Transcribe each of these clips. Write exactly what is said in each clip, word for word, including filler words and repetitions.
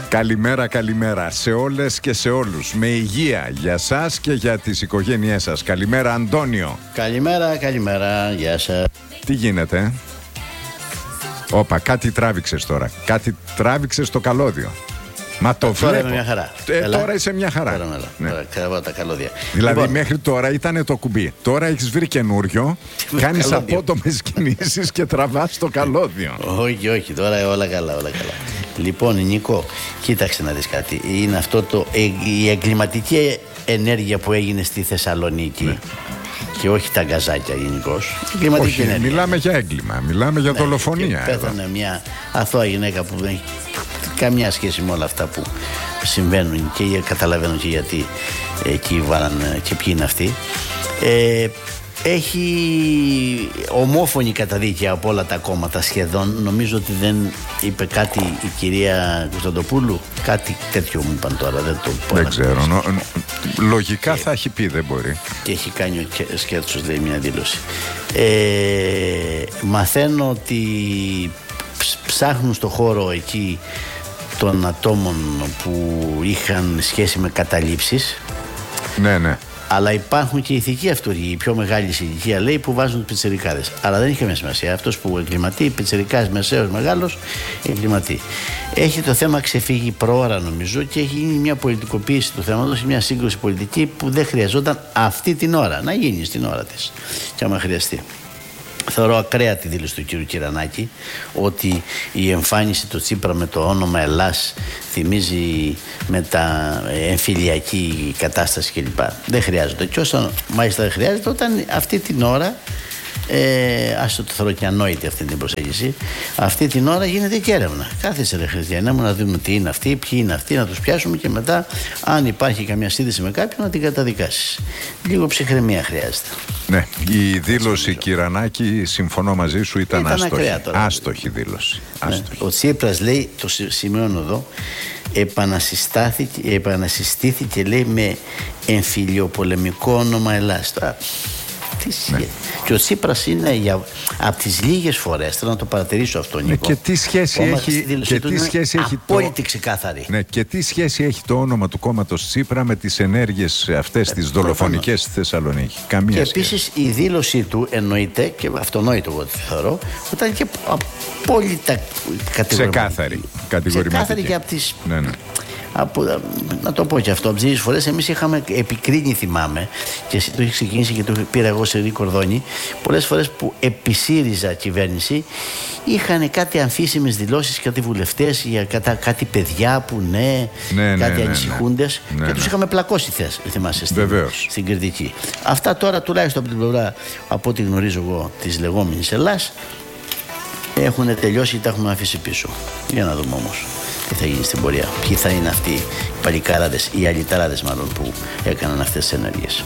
Καλημέρα, καλημέρα σε όλες και σε όλους. Με υγεία για σας και για τις οικογένειές σας. Καλημέρα, Αντώνιο. Καλημέρα, καλημέρα, γεια σας. Τι γίνεται? Όπα, κάτι τράβηξες τώρα. Κάτι τράβηξες στο καλώδιο. Μα το τώρα βλέπω. Είμαι μια χαρά. Ε, τώρα είσαι μια χαρά. Τώρα, έλα. Ναι. Τώρα κραβάω τα καλώδια. Δηλαδή λοιπόν, μέχρι τώρα ήταν το κουμπί. Τώρα έχεις βρει καινούριο, κάνεις απότομες κινήσεις και τραβάς το καλώδιο. Όχι, όχι, τώρα όλα καλά, όλα καλά. Λοιπόν, Νίκο, κοίταξε να δεις κάτι. Είναι αυτό το, η εγκληματική ενέργεια που έγινε στη Θεσσαλονίκη. Ναι. Και όχι τα γκαζάκια γενικώς. Όχι, ενέργεια. Μιλάμε για έγκλημα, μιλάμε για ναι, δολοφονία. Πέθανε μια αθώα γυναίκα που δεν έχει καμιά σχέση με όλα αυτά που συμβαίνουν και καταλαβαίνω και γιατί εκεί βάλαν και ποιοι είναι αυτοί. Ε, έχει ομόφωνη καταδίκη από όλα τα κόμματα σχεδόν. Νομίζω ότι δεν είπε κάτι η κυρία Κωνσταντοπούλου. Κάτι τέτοιο μου είπαν τώρα. Δεν το πω. Δεν ξέρω. Νο, λογικά και, θα έχει πει, δεν μπορεί. Και έχει κάνει ο Σκέρτσος, λέει, μια δήλωση. Ε, μαθαίνω ότι ψάχνουν στο χώρο εκεί των ατόμων που είχαν σχέση με καταλήψεις. Ναι, ναι. Αλλά υπάρχουν και ηθικοί αυτούργοι, η πιο μεγάλη ηλικία λέει, που βάζουν πιτσιρικάδες. Αλλά δεν είχε σημασία. Αυτός που εγκληματεί, πιτσιρικάς, μεσαίος, μεγάλος, εγκληματεί. Έχει το θέμα ξεφύγει προώρα, νομίζω, και έχει γίνει μια πολιτικοποίηση του θέματος, μια σύγκρουση πολιτική που δεν χρειαζόταν αυτή την ώρα να γίνει στην ώρα της. Και άμα χρειαστεί. Θεωρώ ακραία τη δήλωση του κύριου Κυρανάκη ότι η εμφάνιση του Τσίπρα με το όνομα Ελλάς θυμίζει με τα εμφυλιακή κατάσταση κλπ. Δεν χρειάζεται. Και όσο μάλιστα δεν χρειάζεται, όταν αυτή την ώρα, ε, ας το θεωρώ και ανόητη αυτή την προσέγγιση, αυτή την ώρα γίνεται και έρευνα. Κάθεσε ρε Χριστιανέ μου να δούμε τι είναι αυτοί, ποιοι είναι αυτοί, να τους πιάσουμε και μετά, αν υπάρχει καμιά σύνδεση με κάποιον, να την καταδικάσεις. Λίγο ψυχραιμία χρειάζεται. Ναι, η δήλωση Κυρανάκη, συμφωνώ μαζί σου, ήταν, ήταν άστοχη. Άστοχη δήλωση. Άστοχη. Ναι. Ο Τσίπρας λέει, το σημειώνω εδώ, επανασυστήθηκε, λέει, με εμφυλιοπολεμικό όνομα Ελλάς. Τώρα, τι ναι. Και ο Τσίπρας είναι για, από τις λίγες φορές, θέλω να το παρατηρήσω αυτό, Νίκο. Ναι, και τι σχέση έχει, και τι σχέση έχει απόλυτη ξεκάθαρη. Ναι, και τι σχέση έχει το όνομα του κόμματος Τσίπρα με τις ενέργειες αυτές, ε, τις δολοφονικές στη Θεσσαλονίκη? Καμία και σχέση. Και επίσης η δήλωσή του εννοείται, και αυτονόητο εγώ τη θεωρώ, που ήταν και απόλυτα ξεκάθαρη, κατηγορηματική. Ξεκάθαρη και από τις... Ναι, ναι. Από, να το πω και αυτό, από τις λίγες φορές εμείς είχαμε επικρίνει, θυμάμαι, και το είχε ξεκινήσει και το πήρα εγώ σε Ρή Κορδόνη, πολλές φορές που επί ΣΥΡΙΖΑ κυβέρνηση είχαν κάτι αμφίσιμες δηλώσεις, κάτι βουλευτές για κατά, κάτι παιδιά που ναι, ναι κάτι ναι, ανησυχούντες, ναι, ναι, και τους ναι. είχαμε πλακώσει θες, θυμάσαι, στην, στην κριτική. Αυτά τώρα τουλάχιστον από την πλευρά, από ό,τι γνωρίζω εγώ, της λεγόμενης Ελλάς, έχουν τελειώσει και τα έχουμε αφήσει πίσω. Για να δούμε όμως τι θα γίνει στην πορεία. Ποιοι θα είναι αυτοί οι παλικάραδες, οι αλυταράδες μάλλον, που έκαναν αυτές τις ενέργειες.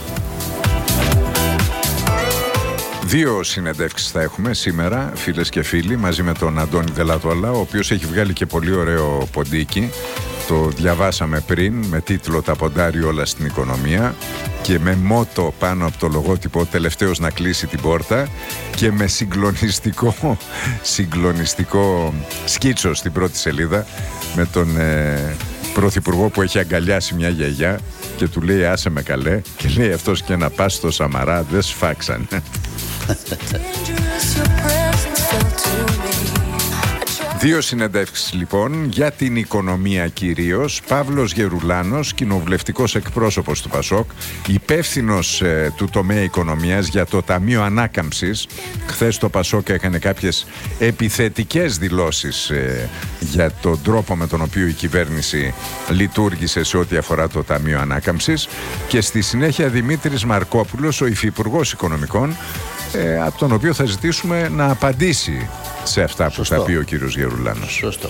Δύο συνεντεύξεις θα έχουμε σήμερα, φίλες και φίλοι, μαζί με τον Αντώνη Δελατόλα, ο οποίος έχει βγάλει και πολύ ωραίο ποντίκι. Το διαβάσαμε πριν με τίτλο «Τα ποντάρει όλα στην οικονομία» και με μότο πάνω από το λογότυπο «Ο τελευταίος να κλείσει την πόρτα» και με συγκλονιστικό, συγκλονιστικό σκίτσο στην πρώτη σελίδα με τον ε, πρωθυπουργό που έχει αγκαλιάσει μια γιαγιά και του λέει «Άσε με καλέ», και λέει αυτός «Και να πας στο Σαμαρά δεν σφάξανε». Δύο συνεντεύξεις λοιπόν για την οικονομία κυρίως. Παύλος Γερουλάνος, κοινοβουλευτικός εκπρόσωπος του ΠΑΣΟΚ, υπεύθυνος ε, του τομέα οικονομίας για το Ταμείο Ανάκαμψης. Χθες το ΠΑΣΟΚ έκανε κάποιες επιθετικές δηλώσεις ε, για τον τρόπο με τον οποίο η κυβέρνηση λειτουργήσε σε ό,τι αφορά το Ταμείο Ανάκαμψης. Και στη συνέχεια Δημήτρης Μαρκόπουλος, ο υφυπουργός Οικονομικών, ε, από τον οποίο θα ζητήσουμε να απαντήσει σε αυτά που Σωστό. θα πει ο κύριος Γερουλάνος. Σωστό.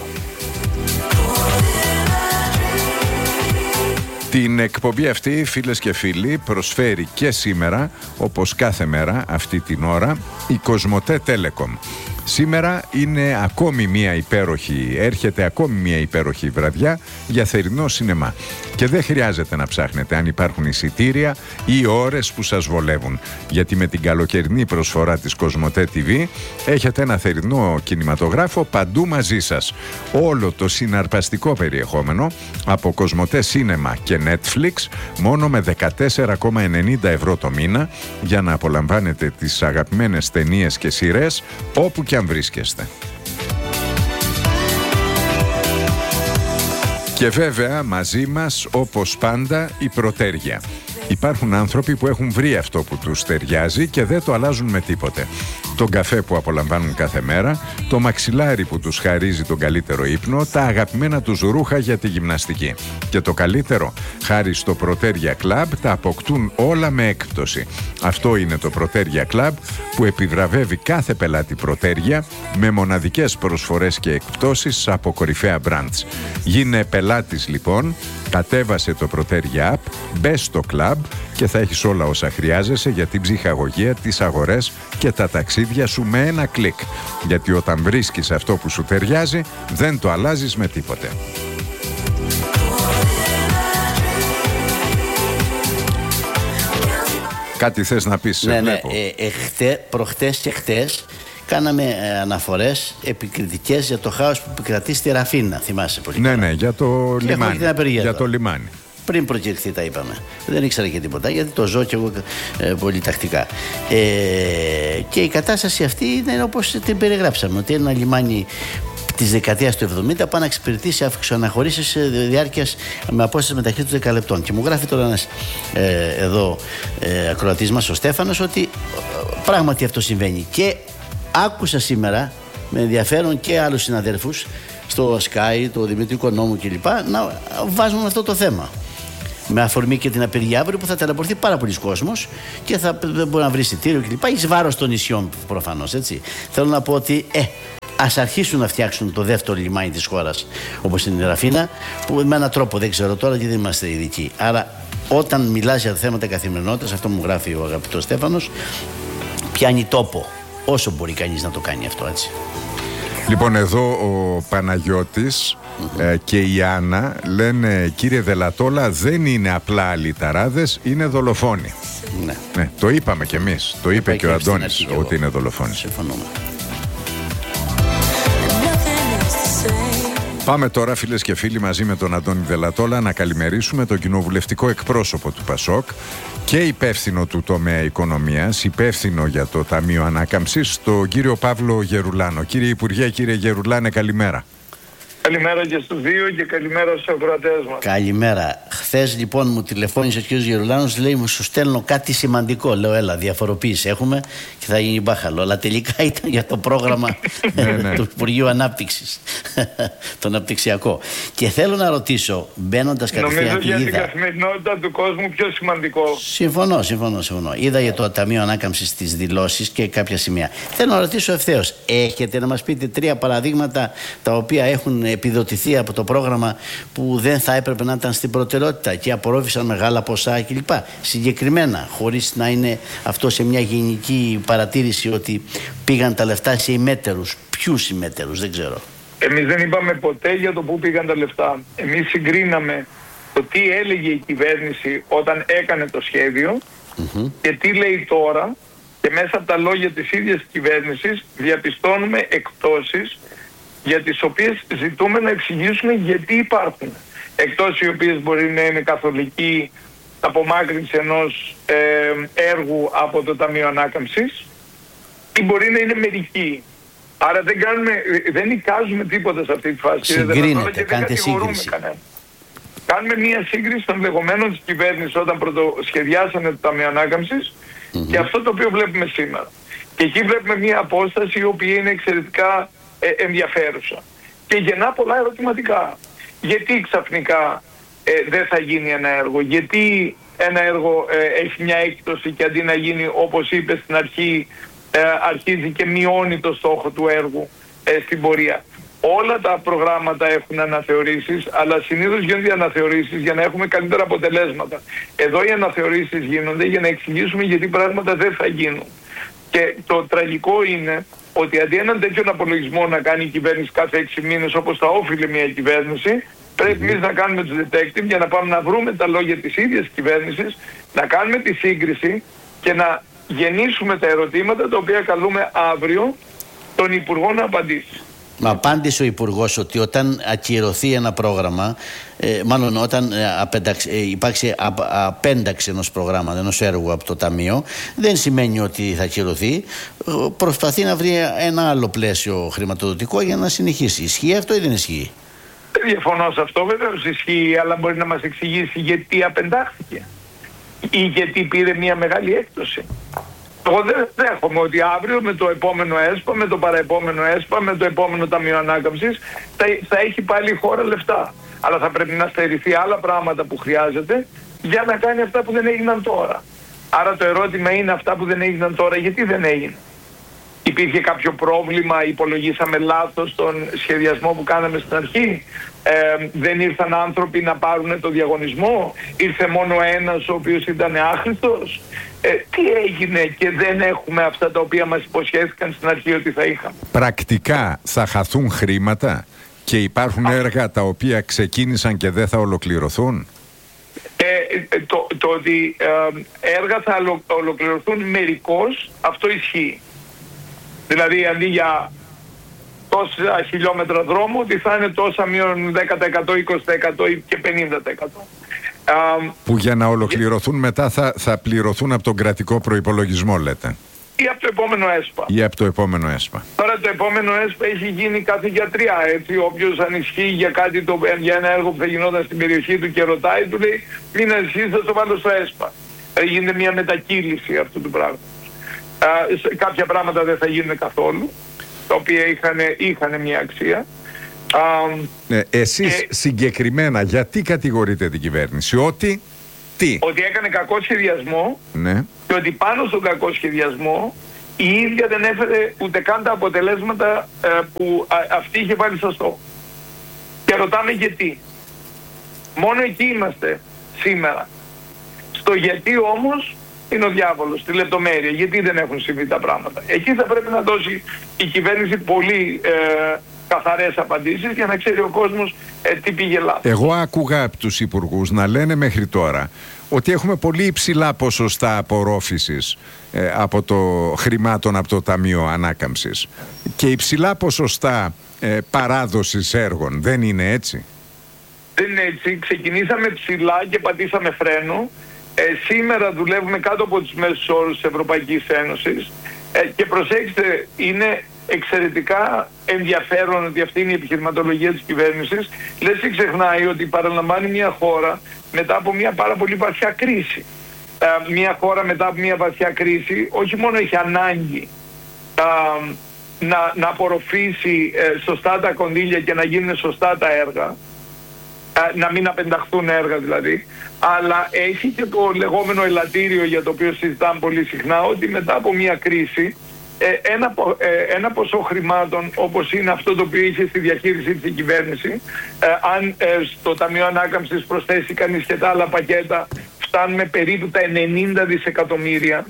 Την εκπομπή αυτή, φίλες και φίλοι, προσφέρει και σήμερα, όπως κάθε μέρα αυτή την ώρα, η Κοσμοτέ Telecom. Σήμερα είναι ακόμη μια υπέροχη, έρχεται ακόμη μια υπέροχη βραδιά για θερινό σινεμά. Και δεν χρειάζεται να ψάχνετε αν υπάρχουν εισιτήρια ή ώρες που σας βολεύουν. Γιατί με την καλοκαιρινή προσφορά της Κοσμοτέ τι βι έχετε ένα θερινό κινηματογράφο παντού μαζί σας. Όλο το συναρπαστικό περιεχόμενο από Κοσμοτέ Σίνεμα και Netflix μόνο με δεκατέσσερα κόμμα ενενήντα ευρώ το μήνα για να απολαμβάνετε τις αγαπημένες ταινίες και σειρές όπου και αν βρίσκεστε. Και βέβαια μαζί μας όπως πάντα η προτέρια. Υπάρχουν άνθρωποι που έχουν βρει αυτό που τους ταιριάζει και δεν το αλλάζουν με τίποτε. Τον καφέ που απολαμβάνουν κάθε μέρα, το μαξιλάρι που τους χαρίζει τον καλύτερο ύπνο, τα αγαπημένα τους ρούχα για τη γυμναστική. Και το καλύτερο, χάρη στο Προτέρια Club, τα αποκτούν όλα με έκπτωση. Αυτό είναι το Προτέρια Club που επιβραβεύει κάθε πελάτη Προτέρια με μοναδικές προσφορές και εκπτώσεις από κορυφαία brands. Γίνε πελάτης λοιπόν, κατέβασε το Προτέρια App, μπες στο club και θα έχεις όλα όσα χρειάζεσαι για την ψυχαγωγία, τις αγορές και τα ταξίδια σου με ένα κλικ. Γιατί όταν βρίσκεις αυτό που σου ταιριάζει, δεν το αλλάζεις με τίποτε. Κάτι θες να πεις, ναι, σε ναι, βλέπω. Ε, ε, χτε, προχτές και χτες κάναμε ε, αναφορές επικριτικές για το χάος που επικρατεί στη Ραφίνα. Θυμάσαι πολύ. Ναι, ναι, για το και λιμάνι. Για για το λιμάνι. Πριν προκηρυχθεί τα είπαμε. Δεν ήξερα και τίποτα γιατί το ζω και εγώ ε, πολύ τακτικά. Ε, και η κατάσταση αυτή είναι όπως την περιγράψαμε. Ότι ένα λιμάνι της δεκαετίας του εβδομήντα πάει να εξυπηρετήσει αυξοαναχωρήσεις διάρκειας με απόσταση μεταξύ των δέκα λεπτών. Και μου γράφει τώρα ένας ε, εδώ ε, ακροατής μας, ο Στέφανος, ότι ε, πράγματι αυτό συμβαίνει. Και άκουσα σήμερα με ενδιαφέρον και άλλους συναδέλφους στο Sky, το Δημήτρη Οικονόμου κλπ. Να βάζουν αυτό το θέμα. Με αφορμή και την απεργία αύριο που θα ταλαιπωρηθεί πάρα πολλοί κόσμος και θα, δεν μπορεί να βρει εισιτήριο κλπ. Εις βάρος των νησιών προφανώς, έτσι. Θέλω να πω ότι ε, ας αρχίσουν να φτιάξουν το δεύτερο λιμάνι της χώρας όπως είναι η Ραφίνα, που με έναν τρόπο δεν ξέρω τώρα γιατί δεν είμαστε ειδικοί. Άρα όταν μιλάς για θέματα καθημερινότητας, αυτό μου γράφει ο αγαπητός Στέφανος, πιάνει τόπο όσο μπορεί κανείς να το κάνει αυτό, έτσι. Λοιπόν, εδώ ο Παναγιώτης mm-hmm. ε, και η Άννα λένε, κύριε Δελατόλα, δεν είναι απλά αλυταράδες, είναι δολοφόνοι. Ναι. Ναι, το είπαμε κι εμείς, το είπε και ο Αντώνης ότι είναι δολοφόνοι. Συμφωνούμε. Πάμε τώρα, φίλες και φίλοι, μαζί με τον Αντώνη Δελατόλα να καλημερίσουμε τον κοινοβουλευτικό εκπρόσωπο του ΠΑΣΟΚ και υπεύθυνο του τομέα οικονομίας, υπεύθυνο για το Ταμείο Ανάκαμψης, τον κύριο Παύλο Γερουλάνο. Κύριε Υπουργέ, κύριε Γερουλάνε, καλημέρα. Καλημέρα και στους δύο και καλημέρα στους ακροατές μας. Καλημέρα. Χθες λοιπόν μου τηλεφώνησε ο κ. Γερουλάνος, λέει μου σου στέλνω κάτι σημαντικό. Λέω έλα, διαφοροποίηση έχουμε και θα γίνει μπάχαλο. Αλλά τελικά ήταν για το πρόγραμμα του Υπουργείου Ανάπτυξης, το αναπτυξιακό. Και θέλω να ρωτήσω, μπαίνοντας κατευθείαν. Νομίζω για είδα... την καθημερινότητα του κόσμου πιο σημαντικό. Συμφωνώ, συμφωνώ, συμφωνώ. Είδα για το Ταμείο Ανάκαμψης τις δηλώσεις και κάποια σημεία. Θέλω να ρωτήσω ευθέως, έχετε να μας πείτε τρία παραδείγματα τα οποία έχουν επιδοτηθεί από το πρόγραμμα που δεν θα έπρεπε να ήταν στην προτεραιότητα και απορρόφησαν μεγάλα ποσά κλπ. Συγκεκριμένα, χωρίς να είναι αυτό σε μια γενική παρατήρηση ότι πήγαν τα λεφτά σε ημέτερους. Ποιους ημέτερους, δεν ξέρω. Εμείς δεν είπαμε ποτέ για το πού πήγαν τα λεφτά. Εμείς συγκρίναμε το τι έλεγε η κυβέρνηση όταν έκανε το σχέδιο mm-hmm. και τι λέει τώρα, και μέσα από τα λόγια της ίδιας κυβέρνησης διαπιστώνουμε εκπτώσεις για τις οποίες ζητούμε να εξηγήσουμε γιατί υπάρχουν. Εκτός οι οποίες μπορεί να είναι καθολική απομάκρυνση ενός ε, έργου από το Ταμείο Ανάκαμψης ή μπορεί να είναι μερική. Άρα δεν, κάνουμε, δεν εικάζουμε τίποτα σε αυτή τη φάση. Συγκρίνεται, κάντε σύγκριση. Κανένα. Κάνουμε μία σύγκριση των λεγόμενων της κυβέρνησης όταν πρωτοσχεδιάσανε το Ταμείο Ανάκαμψης mm-hmm. και αυτό το οποίο βλέπουμε σήμερα. Και εκεί βλέπουμε μία απόσταση η οποία είναι εξαιρετικά ε, ενδιαφέρουσα. Και γεννά πολλά ερωτηματικά. Γιατί ξαφνικά ε, δεν θα γίνει ένα έργο, γιατί ένα έργο ε, έχει μια έκπτωση και αντί να γίνει όπως είπε στην αρχή ε, αρχίζει και μειώνει το στόχο του έργου ε, στην πορεία. Όλα τα προγράμματα έχουν αναθεωρήσεις, αλλά συνήθως γίνονται αναθεωρήσεις για να έχουμε καλύτερα αποτελέσματα. Εδώ οι αναθεωρήσεις γίνονται για να εξηγήσουμε γιατί πράγματα δεν θα γίνουν. Και το τραγικό είναι ότι αντί έναν τέτοιον απολογισμό να κάνει η κυβέρνηση κάθε έξι μήνες όπως θα όφιλε μια κυβέρνηση, πρέπει εμείς να κάνουμε τους detective για να πάμε να βρούμε τα λόγια της ίδιας κυβέρνησης, να κάνουμε τη σύγκριση και να γεννήσουμε τα ερωτήματα τα οποία καλούμε αύριο τον Υπουργό να απαντήσει. Μα απάντησε ο Υπουργός ότι όταν ακυρωθεί ένα πρόγραμμα, ε, μάλλον όταν ε, απένταξε, ε, υπάρξει α, απένταξη ενός προγράμματος, ενός έργου από το Ταμείο, δεν σημαίνει ότι θα ακυρωθεί. Προσπαθεί να βρει ένα άλλο πλαίσιο χρηματοδοτικό για να συνεχίσει. Ισχύει αυτό ή δεν ισχύει? Δεν διαφωνώ σε αυτό, βεβαίως ισχύει, αλλά μπορεί να μας εξηγήσει γιατί απεντάχθηκε ή γιατί πήρε μια μεγάλη έκπτωση. Εγώ δεν δέχομαι ότι αύριο με το επόμενο ΕΣΠΑ, με το παραεπόμενο ΕΣΠΑ, με το επόμενο Ταμείο Ανάκαμψης θα, θα έχει πάλι η χώρα λεφτά. Αλλά θα πρέπει να στερηθεί άλλα πράγματα που χρειάζεται για να κάνει αυτά που δεν έγιναν τώρα. Άρα το ερώτημα είναι αυτά που δεν έγιναν τώρα, γιατί δεν έγινε? Υπήρχε κάποιο πρόβλημα, υπολογίσαμε λάθος τον σχεδιασμό που κάναμε στην αρχή, ε, δεν ήρθαν άνθρωποι να πάρουν το διαγωνισμό, ήρθε μόνο ένας ο οποίος ήταν άχρηστος. Ε, τι έγινε και δεν έχουμε αυτά τα οποία μας υποσχέθηκαν στην αρχή ότι θα είχαμε? Πρακτικά θα χαθούν χρήματα και υπάρχουν έργα τα οποία ξεκίνησαν και δεν θα ολοκληρωθούν? Ε, το, το ότι ε, έργα θα ολοκληρωθούν μερικώς, αυτό ισχύει. Δηλαδή αντί για τόσα χιλιόμετρα δρόμου, ότι θα είναι τόσα μείον δέκα τοις εκατό, είκοσι τοις εκατό και πενήντα τοις εκατό. Που για να ολοκληρωθούν μετά θα, θα πληρωθούν από τον κρατικό προϋπολογισμό, λέτε? Ή από το επόμενο ΕΣΠΑ. Ή από το επόμενο ΕΣΠΑ. Τώρα το επόμενο ΕΣΠΑ έχει γίνει κάθε γιατριά, έτσι. Όποιος ανησυχεί για κάτι, το, για ένα έργο που θα γινόταν στην περιοχή του και ρωτάει, του λέει μην ανησυχείς, θα το βάλω στο ΕΣΠΑ. Δηλαδή γίνεται μια μετακύληση αυτού του πράγματος. Uh, κάποια πράγματα δεν θα γίνουν καθόλου, τα οποία είχαν, είχαν μια αξία. Uh, ε, εσείς και, συγκεκριμένα γιατί κατηγορείτε την κυβέρνηση? Ότι τι? Ότι έκανε κακό σχεδιασμό, ναι. Και ότι πάνω στον κακό σχεδιασμό η ίδια δεν έφερε ούτε καν τα αποτελέσματα uh, που uh, αυτή είχε βάλει στο στόχο. Και ρωτάμε γιατί. Μόνο εκεί είμαστε σήμερα. Στο γιατί όμως είναι ο διάβολος, στη λεπτομέρεια. Γιατί δεν έχουν συμβεί τα πράγματα? Εκεί θα πρέπει να δώσει η κυβέρνηση πολύ ε, καθαρές απαντήσεις για να ξέρει ο κόσμος ε, τι πήγε λάθος. Εγώ άκουγα από τους υπουργούς να λένε μέχρι τώρα ότι έχουμε πολύ υψηλά ποσοστά απορρόφησης ε, από το χρημάτων από το Ταμείο Ανάκαμψης και υψηλά ποσοστά ε, παράδοσης έργων. Δεν είναι έτσι? Δεν είναι έτσι. Ξεκινήσαμε ψηλά και πατήσαμε φρένο. Ε, σήμερα δουλεύουμε κάτω από τους μέσους όρους της Ευρωπαϊκής Ένωσης ε, και προσέξτε, είναι εξαιρετικά ενδιαφέρον ότι αυτή είναι η επιχειρηματολογία της κυβέρνησης. Λες και ξεχνάει ότι παραλαμβάνει μια χώρα μετά από μια πάρα πολύ βαθιά κρίση. Ε, μια χώρα μετά από μια βαθιά κρίση όχι μόνο έχει ανάγκη ε, να, να απορροφήσει ε, σωστά τα κονδύλια και να γίνουν σωστά τα έργα, να μην απενταχθούν έργα δηλαδή, αλλά έχει και το λεγόμενο ελαττήριο για το οποίο συζητάμε πολύ συχνά, ότι μετά από μια κρίση ένα, ένα ποσό χρημάτων όπως είναι αυτό το οποίο είχε στη διαχείριση της κυβέρνηση, αν στο Ταμείο Ανάκαμψης προσθέσει κανείς και τα άλλα πακέτα, φτάνουμε περίπου τα ενενήντα δισεκατομμύρια.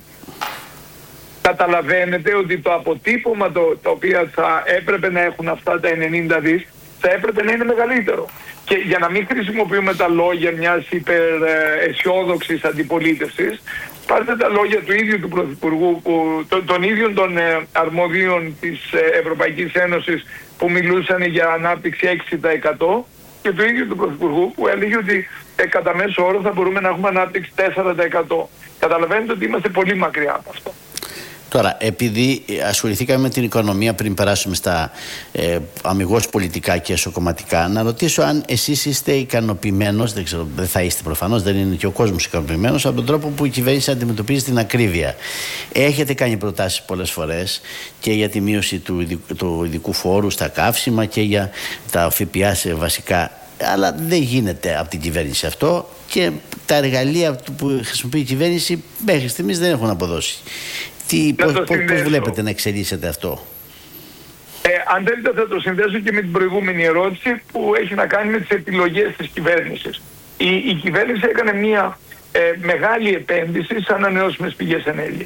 Καταλαβαίνετε ότι το αποτύπωμα το, το οποίο θα έπρεπε να έχουν αυτά τα ενενήντα δις θα έπρεπε να είναι μεγαλύτερο. Και για να μην χρησιμοποιούμε τα λόγια μιας υπεραισιόδοξης αντιπολίτευσης, πάρτε τα λόγια του ίδιου του Πρωθυπουργού, που, των, των ίδιων των ε, αρμοδίων της ε, Ευρωπαϊκής Ένωσης που μιλούσαν για ανάπτυξη έξι τοις εκατό και του ίδιου του Πρωθυπουργού που έλεγε ότι ε, κατά μέσο όρο θα μπορούμε να έχουμε ανάπτυξη τέσσερα τοις εκατό. Καταλαβαίνετε ότι είμαστε πολύ μακριά από αυτό. Τώρα, επειδή ασχοληθήκαμε με την οικονομία πριν περάσουμε στα ε, αμιγώς πολιτικά και εσωκομματικά, να ρωτήσω αν εσείς είστε ικανοποιημένος, δεν ξέρω, δεν θα είστε προφανώς, δεν είναι και ο κόσμος ικανοποιημένος, από τον τρόπο που η κυβέρνηση αντιμετωπίζει την ακρίβεια. Έχετε κάνει προτάσεις πολλές φορές και για τη μείωση του ειδικού, του ειδικού φόρου στα καύσιμα και για τα ΦΠΑ σε βασικά, αλλά δεν γίνεται από την κυβέρνηση αυτό και τα εργαλεία που χρησιμοποιεί η κυβέρνηση μέχρι στιγμής δεν έχουν αποδώσει. Τι, πώς, πώς, πώς βλέπετε να εξελίσσεται αυτό? Ε, αν θέλετε θα το συνδέσω και με την προηγούμενη ερώτηση που έχει να κάνει με τις επιλογές της κυβέρνησης. Η, η κυβέρνηση έκανε μια ε, μεγάλη επένδυση σε ανανεώσιμες πηγές ενέργειας.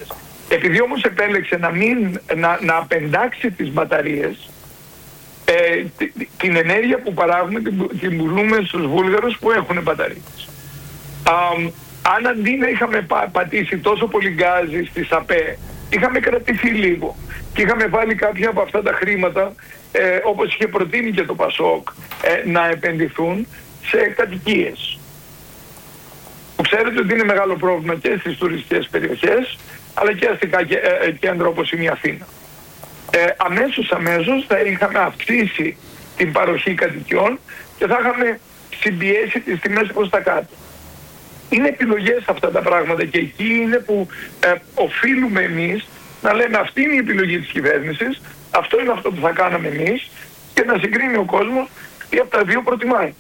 Επειδή όμως επέλεξε να, μην, να, να απεντάξει τις μπαταρίες, ε, την ενέργεια που παράγουμε την, την πουλούμε στους Βούλγαρους που έχουν μπαταρίες. Α, αν αντί να είχαμε πα, πατήσει τόσο πολύ γκάζι στις ΑΠΕ, είχαμε κρατηθεί λίγο και είχαμε βάλει κάποια από αυτά τα χρήματα, ε, όπως είχε προτείνει και το Πασόκ, ε, να επενδυθούν σε κατοικίες. Που ξέρετε ότι είναι μεγάλο πρόβλημα και στις τουριστικές περιοχές, αλλά και αστικά και, ε, κέντρα όπως είναι η Αθήνα. Ε, αμέσως αμέσως θα είχαμε αυξήσει την παροχή κατοικιών και θα είχαμε συμπιέσει τις τιμές προς τα κάτω. Είναι επιλογές αυτά τα πράγματα και εκεί είναι που ε, οφείλουμε εμείς να λέμε αυτή είναι η επιλογή της κυβέρνησης, αυτό είναι αυτό που θα κάναμε εμείς και να συγκρίνει ο κόσμος τι από τα δύο προτιμάει.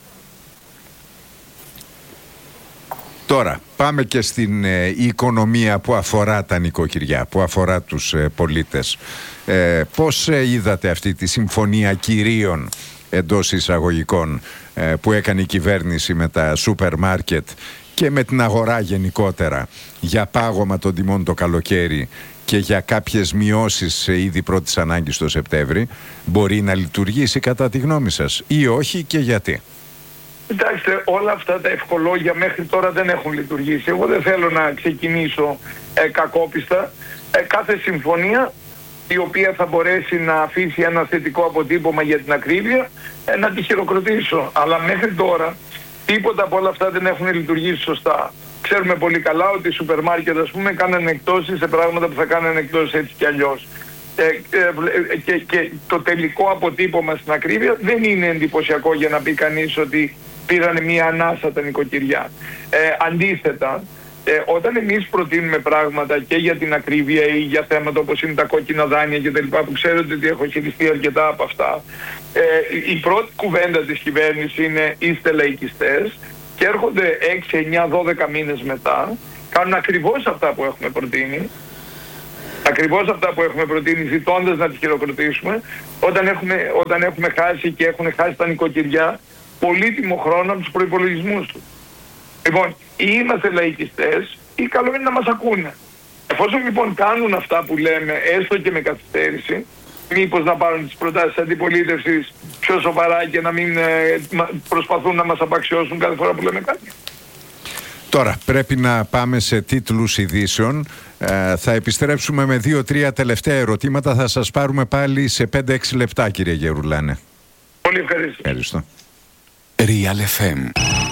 Τώρα πάμε και στην ε, οικονομία που αφορά τα νοικοκυριά, που αφορά τους ε, πολίτες. Ε, πώς ε, είδατε αυτή τη συμφωνία κυρίων εντός εισαγωγικών ε, που έκανε η κυβέρνηση με τα σούπερ μάρκετ και με την αγορά γενικότερα για πάγωμα των τιμών το καλοκαίρι και για κάποιες μειώσεις ήδη πρώτης ανάγκης το Σεπτέμβρη? Μπορεί να λειτουργήσει κατά τη γνώμη σας ή όχι και γιατί? Κοιτάξτε, όλα αυτά τα ευχολόγια μέχρι τώρα δεν έχουν λειτουργήσει. Εγώ δεν θέλω να ξεκινήσω ε, κακόπιστα. Ε, κάθε συμφωνία η οποία θα μπορέσει να αφήσει ένα θετικό αποτύπωμα για την ακρίβεια, ε, να τη χειροκροτήσω. Αλλά μέχρι τώρα τίποτα από όλα αυτά δεν έχουν λειτουργήσει σωστά. Ξέρουμε πολύ καλά ότι οι σούπερ μάρκετ, ας πούμε, κάνανε εκτόσεις σε πράγματα που θα κάνανε εκτόσεις έτσι κι αλλιώς. Ε, ε, και, και το τελικό αποτύπωμα στην ακρίβεια δεν είναι εντυπωσιακό για να πει κανείς ότι πήρανε μία ανάσα τα νοικοκυριά. Ε, αντίθετα, ε, όταν εμείς προτείνουμε πράγματα και για την ακρίβεια ή για θέματα όπως είναι τα κόκκινα δάνεια και τα λοιπά, που ξέρετε ότι έχω χειριστεί αρκετά από αυτά, ε, η πρώτη κουβέντα της κυβέρνησης είναι είστε λαϊκιστές και έρχονται έξι, εννιά, δώδεκα μήνες μετά, κάνουν ακριβώς αυτά που έχουμε προτείνει, ακριβώς αυτά που έχουμε προτείνει, ζητώντας να τις χειροκροτήσουμε, όταν έχουμε, όταν έχουμε χάσει και έχουν χάσει τα νοικοκυριά πολύτιμο χρόνο από τους προϋπολογισμούς του. Λοιπόν, ή είμαστε λαϊκιστές ή καλό είναι να μας ακούνε. Εφόσον λοιπόν κάνουν αυτά που λέμε, έστω και με καθυστέρηση, μήπως να πάρουν τις προτάσεις της αντιπολίτευσης πιο σοβαρά και να μην ε, προσπαθούν να μας απαξιώσουν κάθε φορά που λέμε κάτι. Τώρα πρέπει να πάμε σε τίτλους ειδήσεων. Ε, θα επιστρέψουμε με δύο-τρία τελευταία ερωτήματα. Θα σας πάρουμε πάλι σε πέντε έξι λεπτά, κύριε Γερουλάνε. Πολύ ευχαριστώ. Ευχαριστώ. Real εφ εμ.